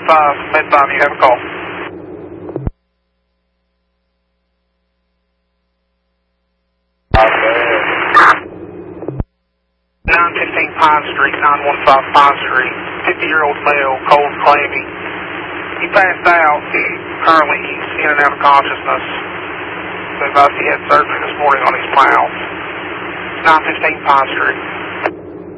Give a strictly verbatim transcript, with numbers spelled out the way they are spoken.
five, Med five, you have a call. nine fifteen Pine Street, nine one five Pine Street, fifty-year-old male, cold, clammy. He passed out. Currently, he's in and out of consciousness. They advised he had surgery this morning on his mouth. nine fifteen Pine Street.